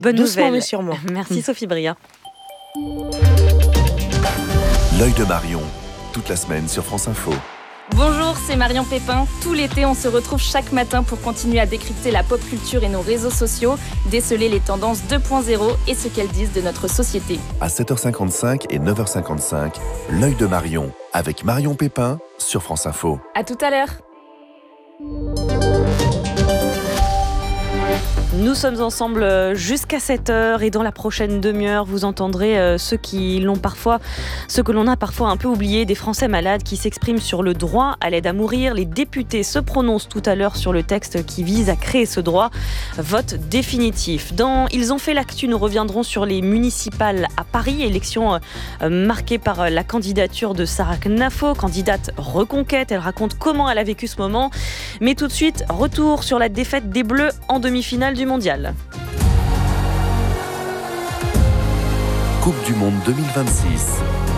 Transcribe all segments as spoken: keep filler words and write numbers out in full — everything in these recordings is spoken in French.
Bonne Doucement nouvelle. mais sûrement. Merci Sophie Bria. L'œil de Marion, toute la semaine sur France Info. Bonjour, c'est Marion Pépin. Tout l'été, on se retrouve chaque matin pour continuer à décrypter la pop culture et nos réseaux sociaux, déceler les tendances deux point zéro et ce qu'elles disent de notre société. À sept heures cinquante-cinq et neuf heures cinquante-cinq, l'œil de Marion, avec Marion Pépin sur France Info. À tout à l'heure. Nous sommes ensemble jusqu'à sept heures et dans la prochaine demi-heure, vous entendrez ceux qui l'ont parfois, ceux que l'on a parfois un peu oubliés, des Français malades qui s'expriment sur le droit à l'aide à mourir. Les députés se prononcent tout à l'heure sur le texte qui vise à créer ce droit. Vote définitif. Dans Ils ont fait l'actu, nous reviendrons sur les municipales à Paris, élection marquée par la candidature de Sarah Knafo, candidate Reconquête. Elle raconte comment elle a vécu ce moment. Mais tout de suite, retour sur la défaite des Bleus en demi-finale du mondial. Coupe du Monde deux mille vingt-six.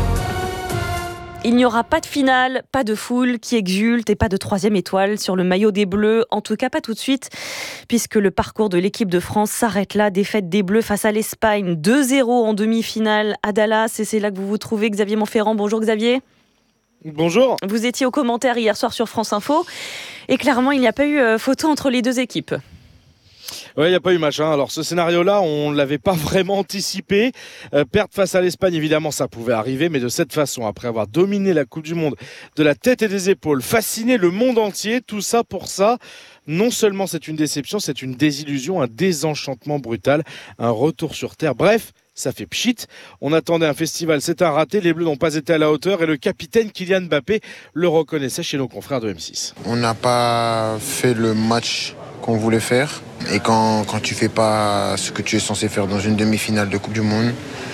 Il n'y aura pas de finale, pas de foule qui exulte et pas de troisième étoile sur le maillot des Bleus. En tout cas, pas tout de suite, puisque le parcours de l'équipe de France s'arrête là. Défaite des Bleus face à l'Espagne, deux zéro en demi-finale à Dallas. Et c'est là que vous vous trouvez, Xavier Montferrand. Bonjour Xavier. Bonjour. Vous étiez aux commentaires hier soir sur France Info. Et clairement, il n'y a pas eu photo entre les deux équipes. Ouais, il n'y a pas eu match. Hein. Alors ce scénario-là, on ne l'avait pas vraiment anticipé. Euh, perdre face à l'Espagne, évidemment, ça pouvait arriver, mais de cette façon, après avoir dominé la Coupe du Monde de la tête et des épaules, fasciné le monde entier, tout ça pour ça. Non seulement c'est une déception, c'est une désillusion, un désenchantement brutal, un retour sur terre. Bref, ça fait pchit. On attendait un festival, c'est un raté. Les Bleus n'ont pas été à la hauteur et le capitaine Kylian Mbappé le reconnaissait chez nos confrères de M six. On n'a pas fait le match qu'on voulait faire. Et quand, quand tu fais pas ce que tu es censé faire dans une demi-finale de Coupe du Monde,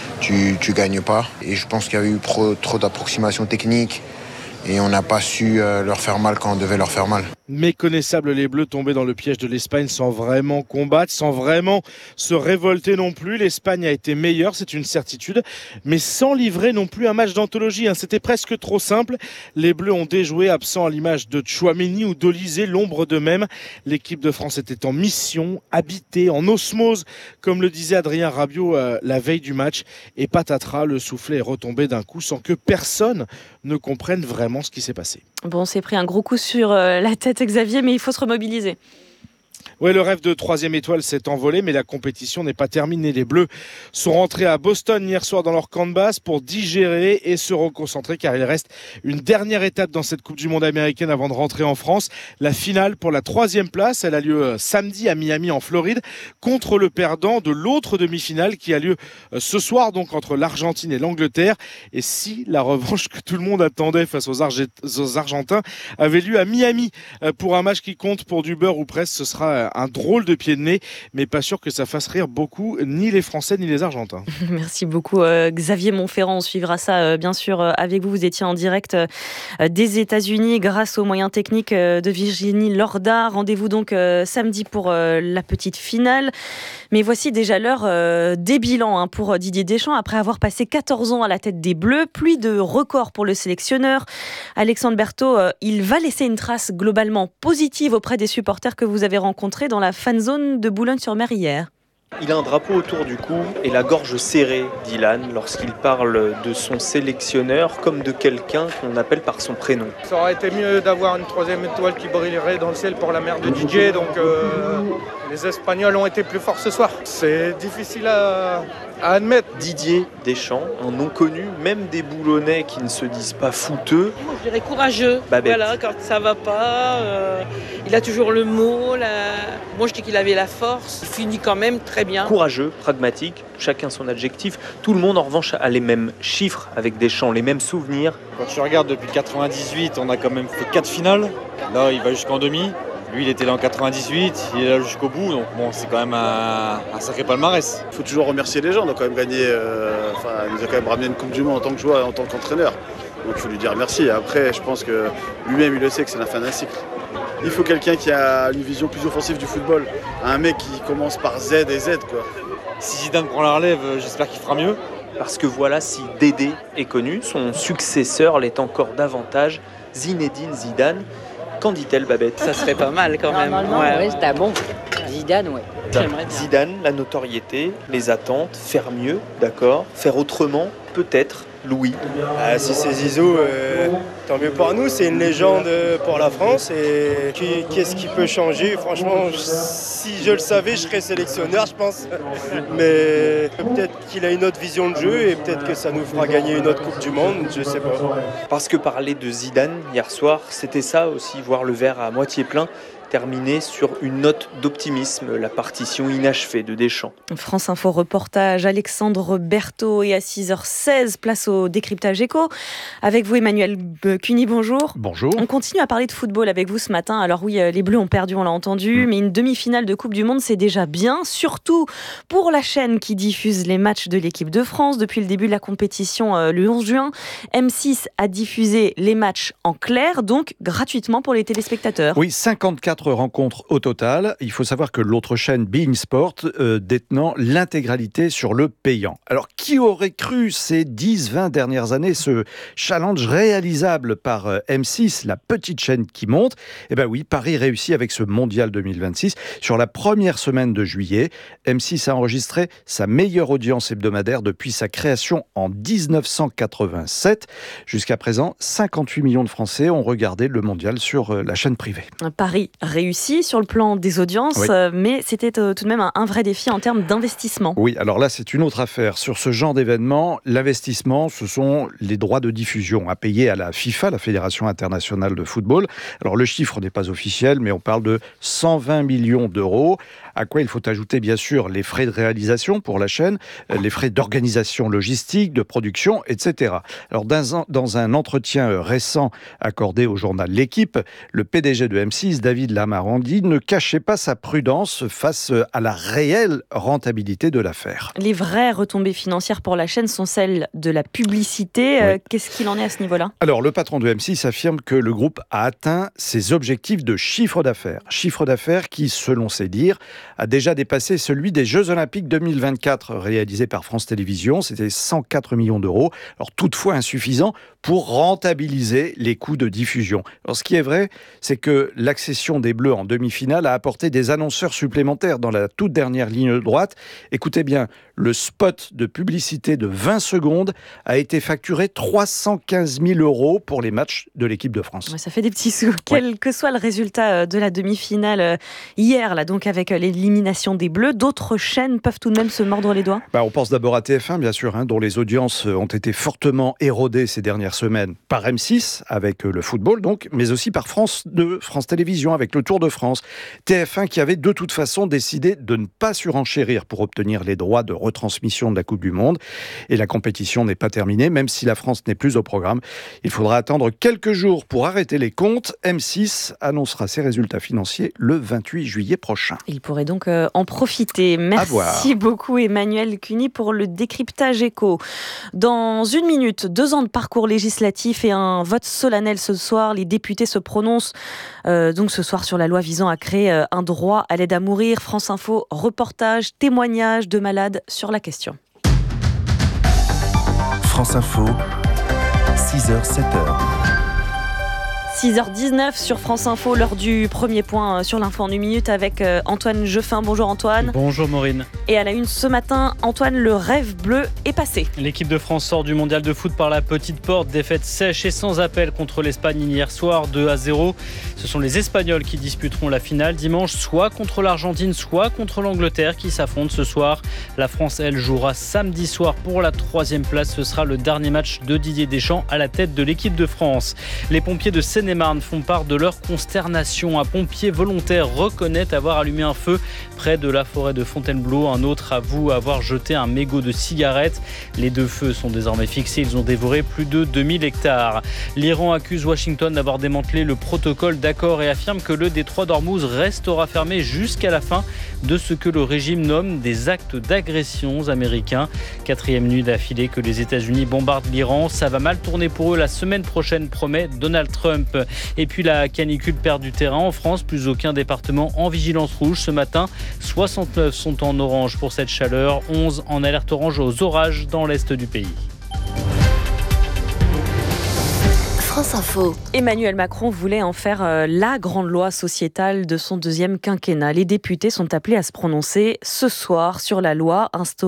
tu tu gagnes pas. Et je pense qu'il y a eu pro, trop d'approximations techniques et on n'a pas su euh, leur faire mal quand on devait leur faire mal. Méconnaissables, les Bleus tombés dans le piège de l'Espagne sans vraiment combattre, sans vraiment se révolter non plus. L'Espagne a été meilleure, c'est une certitude, mais sans livrer non plus un match d'anthologie. Hein. C'était presque trop simple. Les Bleus ont déjoué, absents à l'image de Tchouaméni ou d'Olysée, l'ombre d'eux-mêmes. L'équipe de France était en mission, habitée, en osmose, comme le disait Adrien Rabiot euh, la veille du match. Et patatras, le soufflet est retombé d'un coup sans que personne ne comprenne vraiment ce qui s'est passé. Bon, on s'est pris un gros coup sur euh, la tête, Xavier, mais il faut se remobiliser. Oui, le rêve de troisième étoile s'est envolé, mais la compétition n'est pas terminée. Les Bleus sont rentrés à Boston hier soir dans leur camp de base pour digérer et se reconcentrer, car il reste une dernière étape dans cette Coupe du Monde américaine avant de rentrer en France. La finale pour la troisième place, elle a lieu samedi à Miami en Floride, contre le perdant de l'autre demi-finale qui a lieu ce soir, donc entre l'Argentine et l'Angleterre. Et si la revanche que tout le monde attendait face aux, Arge- aux Argentins avait lieu à Miami pour un match qui compte pour du beurre ou presque, ce sera un drôle de pied de nez, mais pas sûr que ça fasse rire beaucoup, ni les Français ni les Argentins. Merci beaucoup euh, Xavier Montferrand, on suivra ça euh, bien sûr euh, avec vous. Vous étiez en direct euh, des États-Unis grâce aux moyens techniques euh, de Virginie Lorda. Rendez-vous donc euh, samedi pour euh, la petite finale. Mais voici déjà l'heure euh, des bilans hein, pour Didier Deschamps. Après avoir passé quatorze ans à la tête des Bleus, pluie de records pour le sélectionneur. Alexandre Berthaud, euh, il va laisser une trace globalement positive auprès des supporters que vous avez rencontrés dans la fanzone de Boulogne-sur-Mer hier. Il a un drapeau autour du cou et la gorge serrée, Dylan, lorsqu'il parle de son sélectionneur comme de quelqu'un qu'on appelle par son prénom. Ça aurait été mieux d'avoir une troisième étoile qui brillerait dans le ciel pour la mère de Didier, donc euh, les Espagnols ont été plus forts ce soir. C'est difficile à, à admettre. Didier Deschamps, un nom connu, même des Boulonnais qui ne se disent pas fouteux. Moi, je dirais courageux. Babette. Voilà, quand ça va pas, euh, il a toujours le mot. La... Moi, je dis qu'il avait la force. Il finit quand même très bien. Courageux, pragmatique, chacun son adjectif. Tout le monde, en revanche, a les mêmes chiffres avec Deschamps, les mêmes souvenirs. Quand tu regardes depuis quatre-vingt-dix-huit, on a quand même fait quatre finales. Là, il va jusqu'en demi. Lui, il était là en quatre-vingt-dix-huit, il est là jusqu'au bout, donc bon, c'est quand même un, un sacré palmarès. Il faut toujours remercier les gens, on a quand même gagné, euh, enfin, il nous a quand même ramené une Coupe du Monde en tant que joueur, en tant qu'entraîneur. Donc il faut lui dire merci. Après, je pense que lui-même, il le sait que c'est la fin d'un cycle. Il faut quelqu'un qui a une vision plus offensive du football, un mec qui commence par Z et Z, quoi. Si Zidane prend la relève, j'espère qu'il fera mieux. Parce que voilà, si Dédé est connu, son successeur l'est encore davantage, Zinedine Zidane. Qu'en dit-elle, Babette ? Ça serait pas mal quand même. Normalement, ouais. ouais, c'était bon. Zidane, ouais. Zidane, la notoriété, les attentes, faire mieux, d'accord, faire autrement, peut-être. Louis. Ah, si c'est Zizou, euh, tant mieux pour nous, c'est une légende pour la France et qui, qu'est-ce qui peut changer? Franchement, si je le savais, je serais sélectionneur, je pense. Mais peut-être qu'il a une autre vision de jeu et peut-être que ça nous fera gagner une autre Coupe du Monde, je sais pas. Parce que parler de Zidane hier soir, c'était ça aussi, voir le verre à moitié plein. Terminé sur une note d'optimisme, la partition inachevée de Deschamps. France Info reportage, Alexandre Berthaud, et à six heures seize, place au décryptage éco. Avec vous Emmanuel Cuny, bonjour. Bonjour. On continue à parler de football avec vous ce matin. Alors oui, les Bleus ont perdu, on l'a entendu, mmh. mais une demi-finale de Coupe du Monde, c'est déjà bien, surtout pour la chaîne qui diffuse les matchs de l'équipe de France. Depuis le début de la compétition, euh, le onze juin, M six a diffusé les matchs en clair, donc gratuitement pour les téléspectateurs. Oui, cinquante-quatre rencontres au total. Il faut savoir que l'autre chaîne, beIN Sport, euh, détenant l'intégralité sur le payant. Alors, qui aurait cru ces dix vingt dernières années ce challenge réalisable par euh, M six, la petite chaîne qui monte? Eh bien oui, Paris réussit avec ce Mondial deux mille vingt-six. Sur la première semaine de juillet, M six a enregistré sa meilleure audience hebdomadaire depuis sa création en dix-neuf cent quatre-vingt-sept. Jusqu'à présent, cinquante-huit millions de Français ont regardé le Mondial sur euh, la chaîne privée. Paris réussi sur le plan des audiences, oui. euh, mais c'était euh, tout de même un, un vrai défi en termes d'investissement. Oui, alors là, c'est une autre affaire. Sur ce genre d'événement, l'investissement, ce sont les droits de diffusion à payer à la FIFA, la Fédération internationale de football. Alors, le chiffre n'est pas officiel, mais on parle de cent vingt millions d'euros, à quoi il faut ajouter, bien sûr, les frais de réalisation pour la chaîne, les frais d'organisation logistique, de production, et cetera. Alors, dans un, dans un entretien récent accordé au journal L'Équipe, le P D G de M six, David Lamarandi, ne cachait pas sa prudence face à la réelle rentabilité de l'affaire. Les vraies retombées financières pour la chaîne sont celles de la publicité. Oui. Qu'est-ce qu'il en est à ce niveau-là ? Alors, le patron de M six affirme que le groupe a atteint ses objectifs de chiffre d'affaires. Chiffre d'affaires qui, selon ses dires, a déjà dépassé celui des Jeux Olympiques deux mille vingt-quatre, réalisé par France Télévisions. C'était cent quatre millions d'euros. Alors, toutefois insuffisant pour rentabiliser les coûts de diffusion. Alors, ce qui est vrai, c'est que l'accession des Bleus en demi-finale a apporté des annonceurs supplémentaires dans la toute dernière ligne droite. Écoutez bien, le spot de publicité de vingt secondes a été facturé trois cent quinze mille euros pour les matchs de l'équipe de France. Ouais, ça fait des petits sous. Ouais. Quel que soit le résultat de la demi-finale hier, là, donc avec l'élimination des Bleus, d'autres chaînes peuvent tout de même se mordre les doigts. Bah, on pense d'abord à T F un, bien sûr, hein, dont les audiences ont été fortement érodées ces dernières semaines par M six, avec le football donc, mais aussi par France deux, France Télévisions, avec le Tour de France. T F un qui avait de toute façon décidé de ne pas surenchérir pour obtenir les droits de retransmission de la Coupe du Monde. Et la compétition n'est pas terminée, même si la France n'est plus au programme. Il faudra attendre quelques jours pour arrêter les comptes. M six annoncera ses résultats financiers le vingt-huit juillet prochain. Il pourrait donc euh, en profiter. Merci beaucoup Emmanuel Cuny pour le décryptage éco. Dans une minute, deux ans de parcours législatif et un vote solennel ce soir. Les députés se prononcent euh, donc ce soir sur la loi visant à créer euh, un droit à l'aide à mourir. France Info, reportage, témoignage de malades sur la question. France Info, six heures, sept heures. six heures dix-neuf sur France Info, l'heure du premier point sur l'info en une minute avec Antoine Jeuffin. Bonjour Antoine. Bonjour Maureen. Et à la une ce matin, Antoine, le rêve bleu est passé. L'équipe de France sort du mondial de foot par la petite porte. Défaite sèche et sans appel contre l'Espagne hier soir, deux à zéro. Ce sont les Espagnols qui disputeront la finale dimanche, soit contre l'Argentine, soit contre l'Angleterre qui s'affrontent ce soir. La France, elle, jouera samedi soir pour la troisième place. Ce sera le dernier match de Didier Deschamps à la tête de l'équipe de France. Les pompiers de Seine-et-Marne font part de leur consternation. Un pompier volontaire reconnaît avoir allumé un feu près de la forêt de Fontainebleau. Un autre avoue avoir jeté un mégot de cigarette. Les deux feux sont désormais fixés. Ils ont dévoré plus de deux mille hectares. L'Iran accuse Washington d'avoir démantelé le protocole d'accord et affirme que le détroit d'Ormuz restera fermé jusqu'à la fin de ce que le régime nomme des actes d'agression américains. Quatrième nuit d'affilée que les États-Unis bombardent l'Iran. Ça va mal tourner pour eux la semaine prochaine, promet Donald Trump. Et puis la canicule perd du terrain en France. Plus aucun département en vigilance rouge ce matin. soixante-neuf sont en orange pour cette chaleur. onze en alerte orange aux orages dans l'est du pays. France Info. Emmanuel Macron voulait en faire euh, la grande loi sociétale de son deuxième quinquennat. Les députés sont appelés à se prononcer ce soir sur la loi instaurant